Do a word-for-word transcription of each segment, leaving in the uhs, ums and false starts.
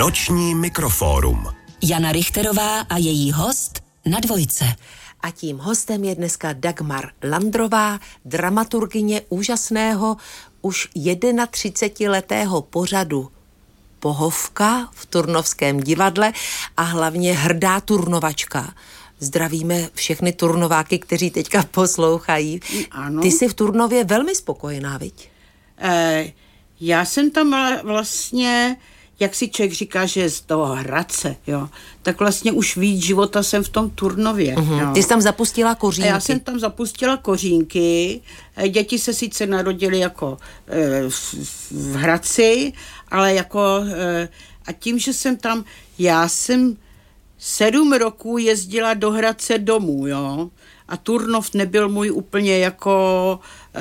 Noční mikrofórum. Jana Richterová a její host na Dvojce. A tím hostem je dneska Dagmar Landrová, dramaturgyně úžasného už třicetiletého pořadu Pohovka v Turnovském divadle a hlavně hrdá turnovačka. Zdravíme všechny turnováky, kteří teďka poslouchají. Ano. Ty jsi v Turnově velmi spokojená, viď? E, já jsem tam vlastně, jak si člověk říká, že z toho Hradce, jo, tak vlastně už víc života jsem v tom Turnově. Uh-huh. Ty jsi tam zapustila kořínky. A já jsem tam zapustila kořínky. Děti se sice narodily jako e, v, v Hradci, ale jako e, a tím, že jsem tam, já jsem sedm roků jezdila do Hradce domů, jo, a Turnov nebyl můj úplně jako,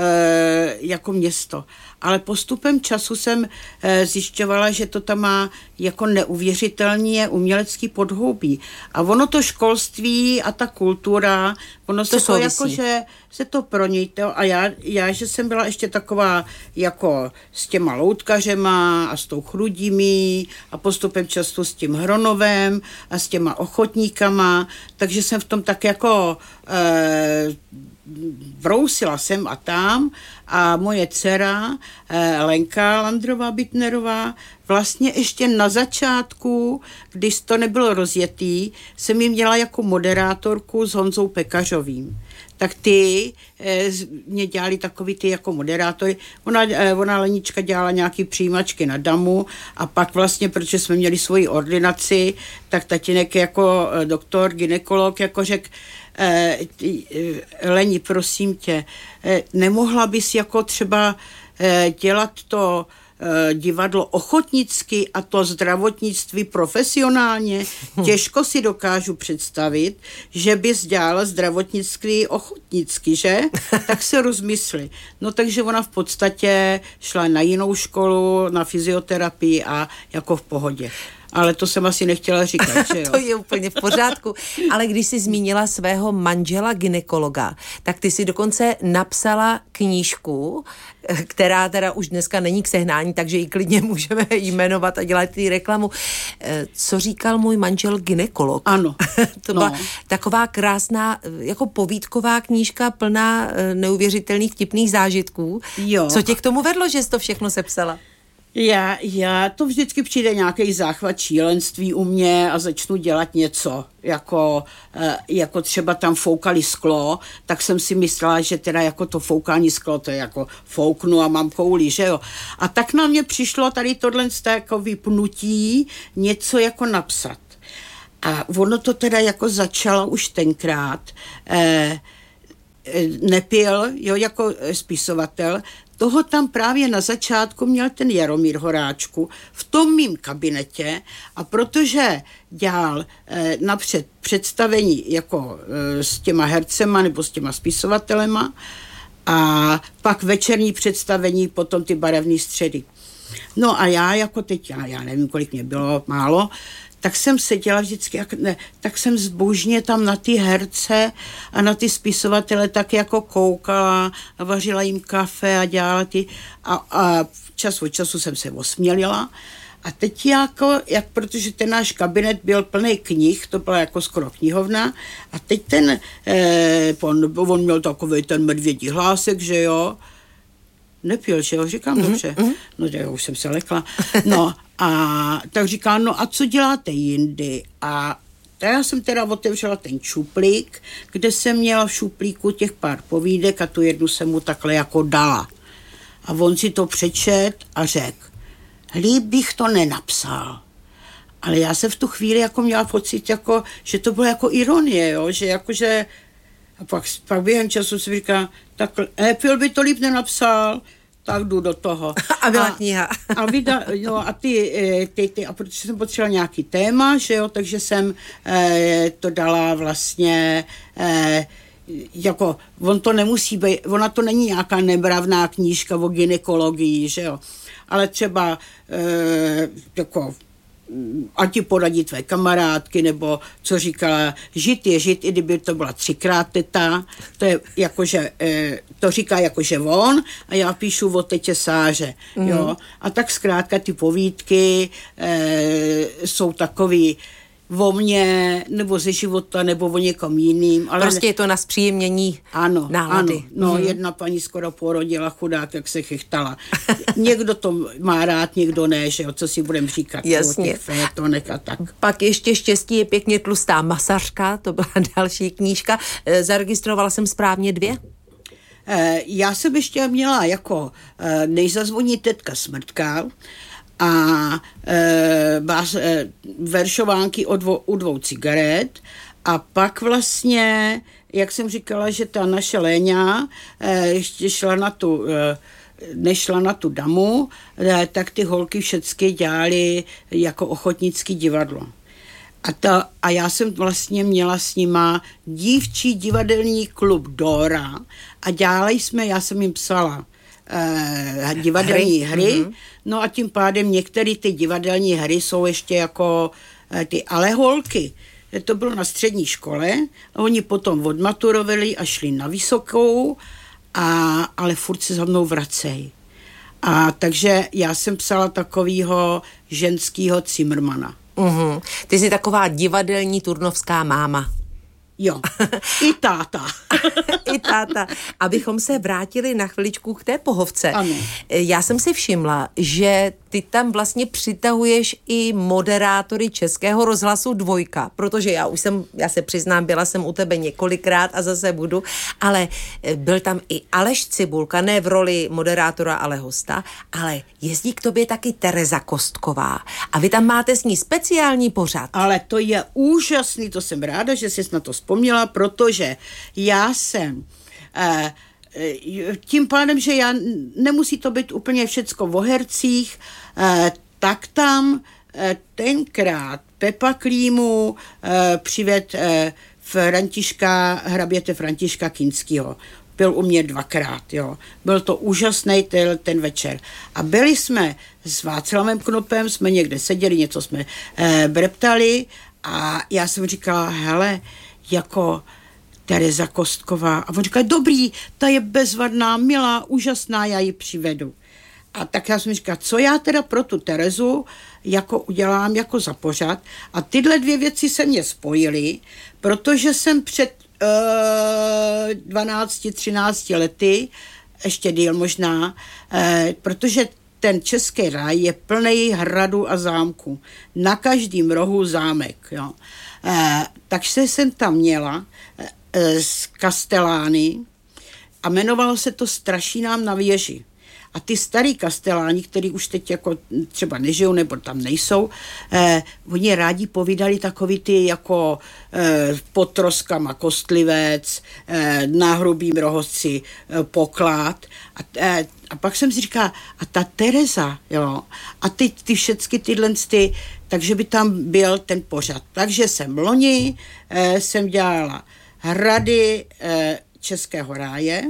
e, jako město. Ale postupem času jsem e, zjišťovala, že to tam má jako neuvěřitelně umělecký podhoubí. A ono to školství a ta kultura, ono to se to jako, že se to proníte. A já, já, že jsem byla ještě taková jako s těma loutkařema a s tou Chrudimí a postupem času s tím Hronovem a s těma ochotníkama, takže jsem v tom tak jako e, brousila sem a tam a moje dcera eh, Lenka Landrová Bitnerová vlastně ještě na začátku, když to nebylo rozjetý, jsem ji měla jako moderátorku s Honzou Pekařovým. Tak ty eh, mě dělali takový ty jako moderátory. Ona, eh, ona Lenička dělala nějaký přijímačky na damu a pak vlastně, protože jsme měli svoji ordinaci, tak tatínek jako eh, doktor, gynekolog jako řekl, eh, eh, Leni, prosím tě, eh, nemohla bys jako třeba eh, dělat to divadlo ochotnicky a to zdravotnictví profesionálně. Těžko si dokážu představit, že bys dělala zdravotnictví ochotnicky, že? Tak se rozmysli. No takže ona v podstatě šla na jinou školu, na fyzioterapii a jako v pohodě. Ale to jsem asi nechtěla říkat, že jo? To je úplně v pořádku. Ale když jsi zmínila svého manžela gynekologa, tak ty si dokonce napsala knížku, která teda už dneska není k sehnání, takže ji klidně můžeme jmenovat a dělat ty reklamu. Co říkal můj manžel gynekolog? Ano. To byla no. taková krásná, jako povídková knížka plná neuvěřitelných vtipných zážitků. Jo. Co tě k tomu vedlo, že jsi to všechno sepsala? Já, já to vždycky přijde nějaký záchvat šílenství u mě a začnu dělat něco, jako, jako třeba tam foukali sklo, tak jsem si myslela, že teda jako to foukání sklo, to je jako fouknu a mám kouli, že jo. A tak na mě přišlo tady tohle jako vypnutí něco jako napsat. A ono to teda jako začalo už tenkrát, eh, nepil, jo, jako spisovatel, toho tam právě na začátku měl ten Jaromír Horáčku v tom mým kabinetě a protože dělal eh, napřed představení jako eh, s těma hercema nebo s těma spisovatelema a pak večerní představení, potom ty barevné středy. No a já jako teď, já, já nevím, kolik mě bylo, málo, tak jsem seděla vždycky, jak, ne, tak jsem zbožně tam na ty herce a na ty spisovatele tak jako koukala a vařila jim kafe a dělala ty a, a čas od času jsem se osmělila a teď jako, jak, protože ten náš kabinet byl plný knih, to byla jako skoro knihovna a teď ten, eh, on, on měl takovej ten medvědí hlásek, že jo, nepil, že jo, říkám mm-hmm. dobře, no já už jsem se lekla, no a tak říká, no a co děláte jindy? A já jsem teda otevřela ten šuplík, kde jsem měla v šuplíku těch pár povídek a tu jednu jsem mu takhle jako dala. A on si to přečet a řekl, líp bych to nenapsal. Ale já jsem v tu chvíli jako měla pocit, jako, že to bylo jako ironie, jo? Že jakože a pak, pak během času si říká, tak Epil by to líp nenapsal, tak jdu do toho. A byla a, kniha. A, vyda, no, a ty, ty, ty, a protože jsem potřebovala nějaký téma, že jo, takže jsem eh, to dala vlastně eh, jako, on to nemusí být, ona to není nějaká nebravná knížka o gynekologii, že jo, ale třeba eh, jako ať ti poradí tvé kamarádky, nebo co říkala, žít je žít, i kdyby to byla třikrát teta, to je jakože, to říká jakože on a já píšu o tetě Sáře, mm. jo. A tak zkrátka ty povídky e, jsou takový o mně, nebo ze života, nebo o někom jiným. Ale prostě je to na zpříjemnění ano, nálady. Ano, no hmm. jedna paní skoro porodila, chudák, jak se chychtala. Někdo to má rád, někdo ne, že jo, co si budem říkat. Jasně. O těch fétonech a tak. Pak ještě Štěstí je pěkně tlustá masařka, to byla další knížka. Zaregistrovala jsem správně dvě? Já jsem ještě měla jako Než zazvoní tetka smrtka, a e, bás, e, veršovánky o dvou, u dvou cigaret a pak vlastně, jak jsem říkala, že ta naše Léňa e, ještě šla na tu, e, nešla na tu damu, e, tak ty holky všechny dělali jako ochotnický divadlo. A, ta, a já jsem vlastně měla s nima dívčí divadelní klub Dora a dělali jsme, já jsem jim psala Uh, divadelní hry, hry. Mm-hmm. No a tím pádem některé ty divadelní hry jsou ještě jako uh, ty, ale holky, to bylo na střední škole, a oni potom odmaturovali a šli na vysokou, a, ale furt se za mnou vracej. A takže já jsem psala takovýho ženskýho Cimrmana. Mm-hmm. Ty jsi taková divadelní turnovská máma. Jo, i táta. I táta. Abychom se vrátili na chviličku k té Pohovce. Ano. Já jsem si všimla, že ty tam vlastně přitahuješ i moderátory Českého rozhlasu Dvojka, protože já už jsem, já se přiznám, byla jsem u tebe několikrát a zase budu, ale byl tam i Aleš Cibulka, ne v roli moderátora, ale hosta, ale jezdí k tobě taky Tereza Kostková a vy tam máte s ní speciální pořad. Ale to je úžasný, to jsem ráda, že jsi na to vzpomněla, protože já jsem eh, tím pádem, že já nemusí to být úplně všecko o hercích, eh, tak tam eh, tenkrát Pepa Klímu eh, přived eh, Františka, hraběte Františka Kinskýho. Byl u mě dvakrát, jo. Byl to úžasný ten, ten večer. A byli jsme s Václavem Knopem, jsme někde seděli, něco jsme eh, breptali a já jsem říkala, hele, jako Tereza Kostková. A on říkal, dobrý, ta je bezvadná, milá, úžasná, já ji přivedu. A tak já jsem říkala, co já teda pro tu Terezu jako udělám jako za pořad. A tyhle dvě věci se mě spojily, protože jsem před uh, dvanácti třinácti lety, ještě díl možná, uh, protože ten Český ráj je plný hradu a zámku. Na každém rohu zámek, jo. Uh, takže jsem tam měla uh, z Kastelány a jmenovalo se to Strašinám na věži. A ty starý kasteláni, který už teď jako třeba nežijou nebo tam nejsou, eh, oni rádi povídali takový ty jako eh, pod troskama Kostlivec, eh, na Hrubým Rohoci eh, Poklad. A, eh, a pak jsem si říkala, a ta Tereza, jo, a ty, ty všechny tyhle ty, takže by tam byl ten pořad. Takže jsem loni, eh, jsem dělala hrady eh, Českého ráje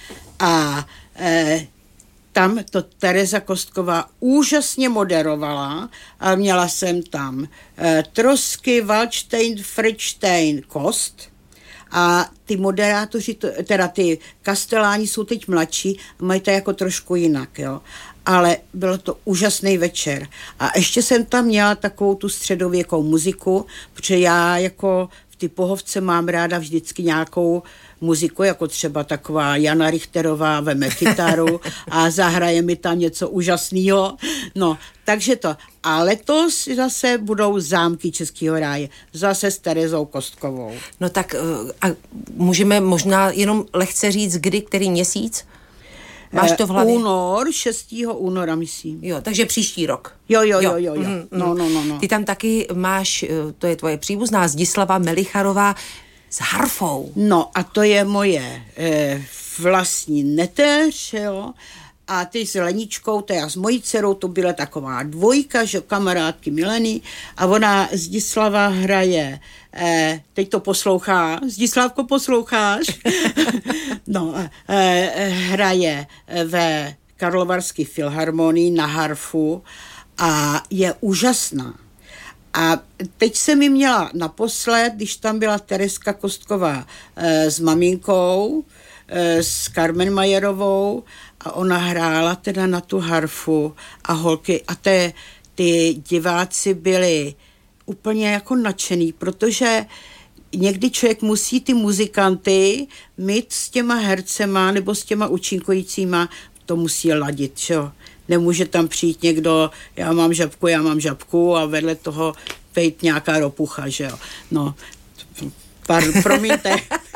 a eh, tam to Tereza Kostková úžasně moderovala a měla jsem tam eh, Trosky, Waldstein, Friedstein, Kost a ty moderátoři, teda ty kasteláni jsou teď mladší a mají to jako trošku jinak, jo. Ale bylo to úžasný večer. A ještě jsem tam měla takovou tu středověkou muziku, protože já jako v ty Pohovce mám ráda vždycky nějakou muziku, jako třeba taková Jana Richterová veme kytaru a zahraje mi tam něco úžasného. No, takže to. A letos zase budou zámky Českého ráje. Zase s Terezou Kostkovou. No tak a můžeme možná jenom lehce říct, kdy, který měsíc? Máš to v hlavě? Únor, šestého února, myslím. Jo, takže příští rok. Jo, jo, jo, jo. jo. Mm, no, no, no, no. Ty tam taky máš, to je tvoje příbuzná, Zdislava Melicharová s harfou. No a to je moje eh, vlastní neteř, jo. A ty s Leničkou, to já s mojí dcerou, to byla taková dvojka, že kamarádky Mileny. A ona, Zdislava, hraje, eh, teď to poslouchá, Zdislavko, posloucháš? no, eh, hraje ve Karlovarské filharmonii na harfu a je úžasná. A teď jsem mi měla naposled, když tam byla Tereska Kostková e, s maminkou, e, s Carmen Majerovou a ona hrála teda na tu harfu a holky a te, ty diváci byli úplně jako nadšený, protože někdy člověk musí ty muzikanty mít s těma hercema nebo s těma účinkujícíma, to musí ladit, že jo. Nemůže tam přijít někdo, já mám žabku, já mám žabku a vedle toho pejt nějaká ropucha, že jo. No, par, promiňte.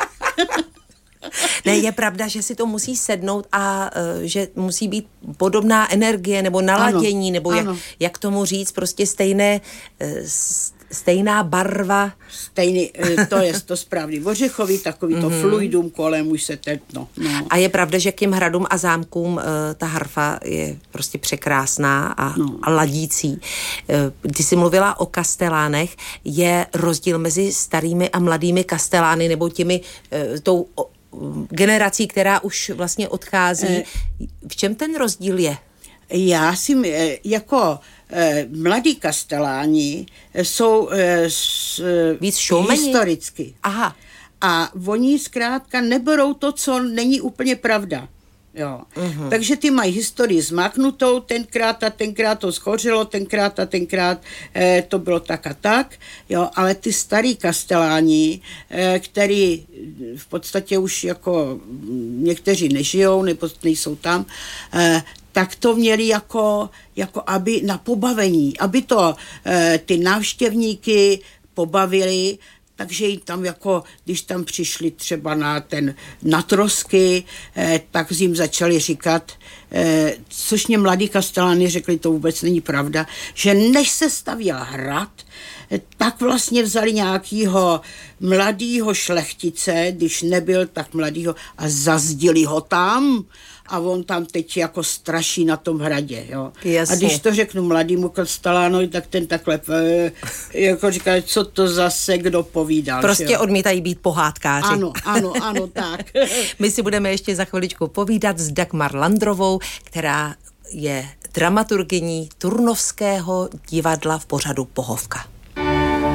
Ne, je pravda, že si to musí sednout a uh, že musí být podobná energie nebo naladění, ano, nebo jak, jak tomu říct, prostě stejné, uh, stejná barva. Stejný, to je to správný ořechový, takový to mm-hmm. fluidum kolem už se tetno. No. A je pravda, že k těm hradům a zámkům uh, ta harfa je prostě překrásná a, no. a ladící. Uh, ty jsi mluvila o kastelánech, je rozdíl mezi starými a mladými kastelány nebo těmi uh, tou o, generací, která už vlastně odchází. V čem ten rozdíl je? Já si jako eh, mladí kasteláni jsou eh, s, víc showmani? Historicky. Aha. A oni zkrátka neberou to, co není úplně pravda. Jo. Uh-huh. Takže ty mají historii zmáknutou, tenkrát a tenkrát to schořilo, tenkrát a tenkrát eh, to bylo tak a tak, jo, ale ty starý kasteláni, eh, který v podstatě už jako někteří nežijou, nebo nejsou tam, eh, tak to měli jako, jako aby na pobavení, aby to eh, ty návštěvníky pobavili. Takže jim tam jako, když tam přišli třeba na ten, na trosky, eh, tak jim začali říkat, eh, což mě mladí kasteláni řekli, to vůbec není pravda, že než se stavěl hrad, eh, tak vlastně vzali nějakýho mladýho šlechtice, když nebyl tak mladýho, a zazdili ho tam. A on tam teď jako straší na tom hradě, jo. A když to řeknu mladýmu kastelánovi, tak ten takhle jako říká, co to zase kdo povídal. Prostě jo? Odmítají být pohádkáři. Ano, ano, ano, tak. My si budeme ještě za chviličku povídat s Dagmar Landrovou, která je dramaturgyní Turnovského divadla v pořadu Pohovka.